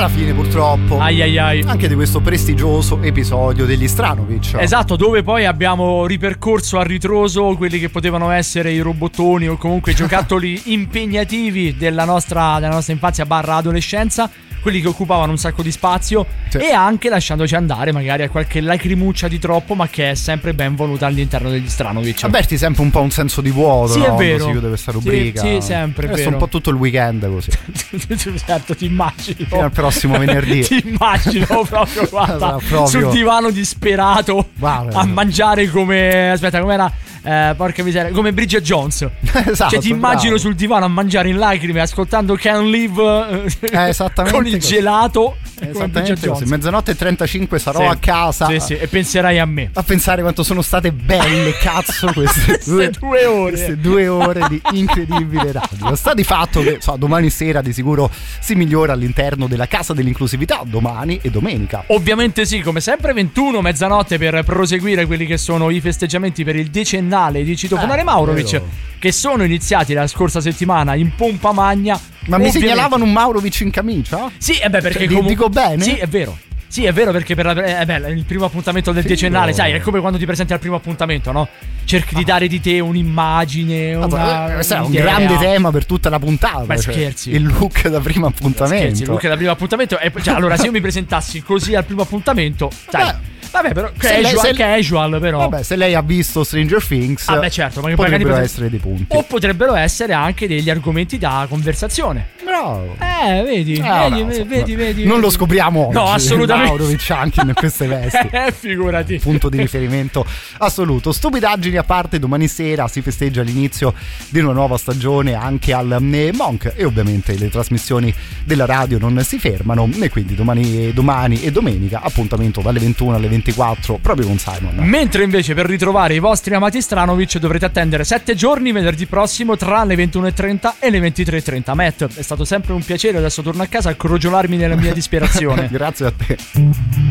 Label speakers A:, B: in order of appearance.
A: alla fine purtroppo
B: ai.
A: anche di questo prestigioso episodio degli Stranovic.
B: Esatto, dove poi abbiamo ripercorso a ritroso quelli che potevano essere i robottoni o comunque i giocattoli impegnativi della nostra infanzia / adolescenza, quelli che occupavano un sacco di spazio, sì. E anche lasciandoci andare magari a qualche lacrimuccia di troppo, ma che è sempre ben voluta all'interno degli Stranovic.
A: Avverti sempre un po' un senso di vuoto,
B: sì,
A: no?
B: È vero.
A: Si chiude questa rubrica.
B: Sì, sempre, è vero.
A: Un po' tutto il weekend così.
B: Certo, ti immagino.
A: Fino al prossimo venerdì.
B: Ti immagino proprio, guarda, sul divano disperato, a mangiare come... Aspetta, com'era? Porca miseria, come Bridget Jones.
A: Esatto,
B: cioè ti immagino sul divano a mangiare in lacrime ascoltando Can't Live
A: esattamente
B: con il gelato.
A: Esattamente così. Mezzanotte e 35 sarò
B: sì.
A: a casa.
B: Sì, e penserai a me.
A: A pensare quanto sono state belle, cazzo, queste
B: 2 ore.
A: Queste 2 ore di incredibile radio. Sta di fatto che domani sera di sicuro si migliora all'interno della Casa dell'Inclusività, domani e domenica.
B: Ovviamente sì, come sempre 21 mezzanotte per proseguire quelli che sono i festeggiamenti per il decennale di Citofonare Maurovic,
A: vero.
B: Che sono iniziati la scorsa settimana in pompa magna.
A: Ma mi segnalavano un Maurovic in camicia?
B: Sì, perché
A: dico bene?
B: Sì, è vero. Sì, è vero, perché per il primo appuntamento del decennale, sai, è come quando ti presenti al primo appuntamento, no? Cerchi di dare di te un'immagine,
A: questo è un grande tema per tutta la puntata.
B: Ma scherzi.
A: Il look da primo appuntamento.
B: Scherzi, il look da primo appuntamento. Allora, se io mi presentassi così al primo appuntamento, sai... Vabbè, però casual però.
A: Vabbè, se lei ha visto Stranger Things,
B: certo, ma
A: potrebbero essere dei punti.
B: O potrebbero essere anche degli argomenti da conversazione.
A: Bravo.
B: Vedi.
A: Non lo scopriamo oggi.
B: No, assolutamente.
A: Maurovic anche in queste vesti.
B: Figurati.
A: Punto di riferimento assoluto. Stupidaggini a parte, domani sera si festeggia l'inizio di una nuova stagione anche al Monk e ovviamente le trasmissioni della radio non si fermano e quindi domani e domenica appuntamento dalle 21 alle 24 proprio con Simon.
B: Mentre invece per ritrovare i vostri amati Stranovic dovrete attendere 7 giorni venerdì prossimo tra le 21.30 e le 23.30. Matt, è stato sempre un piacere, adesso torno a casa a crogiolarmi nella mia disperazione.
A: Grazie a te.